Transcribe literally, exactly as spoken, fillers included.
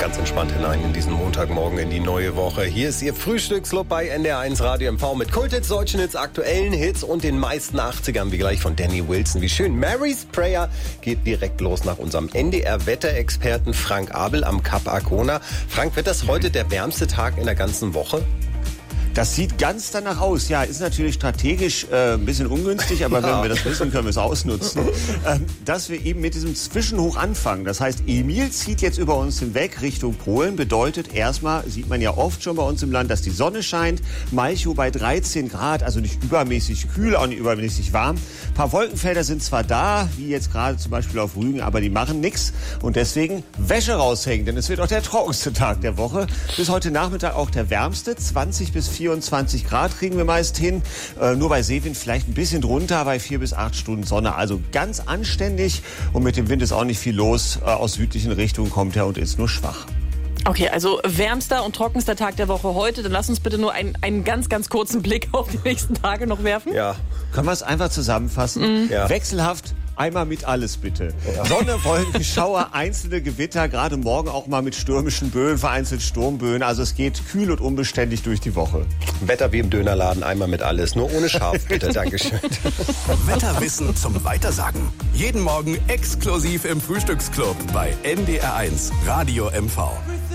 ganz entspannt hinein in diesen Montagmorgen, in die neue Woche. Hier ist Ihr Frühstücksclub bei N D R eins Radio M V mit Kulthits, deutschen Hits, aktuellen Hits und den meisten achtzigern, wie gleich von Danny Wilson. Wie schön. Mary's Prayer geht direkt los nach unserem N D R-Wetterexperten Frank Abel am Kap Arkona. Frank, wird das heute der wärmste Tag in der ganzen Woche? Das sieht ganz danach aus. Ja, ist natürlich strategisch äh, ein bisschen ungünstig, aber ja. Wenn wir das wissen, können wir es ausnutzen. ähm, dass wir eben mit diesem Zwischenhoch anfangen. Das heißt, Emil zieht jetzt über uns hinweg Richtung Polen. Bedeutet erstmal, sieht man ja oft schon bei uns im Land, dass die Sonne scheint. Malchow bei dreizehn Grad, also nicht übermäßig kühl, auch nicht übermäßig warm. Ein paar Wolkenfelder sind zwar da, wie jetzt gerade zum Beispiel auf Rügen, aber die machen nichts. Und deswegen Wäsche raushängen, denn es wird auch der trockenste Tag der Woche. Bis heute Nachmittag auch der wärmste, zwanzig bis vierundzwanzig Grad kriegen wir meist hin. Äh, nur bei Seewind vielleicht ein bisschen drunter, bei vier bis acht Stunden Sonne. Also ganz anständig und mit dem Wind ist auch nicht viel los. Äh, aus südlichen Richtungen kommt er und ist nur schwach. Okay, also wärmster und trockenster Tag der Woche heute. Dann lass uns bitte nur einen, einen ganz, ganz kurzen Blick auf die nächsten Tage noch werfen. Ja. Können wir es einfach zusammenfassen? Mhm. Ja. Wechselhaft. Einmal mit alles bitte. Ja. Sonne, Wolken, Schauer, einzelne Gewitter, gerade morgen auch mal mit stürmischen Böen, vereinzelt Sturmböen. Also es geht kühl und unbeständig durch die Woche. Wetter wie im Dönerladen, einmal mit alles, nur ohne Schaf bitte. Dankeschön. Wetterwissen zum Weitersagen. Jeden Morgen exklusiv im Frühstücksclub bei N D R eins Radio M V.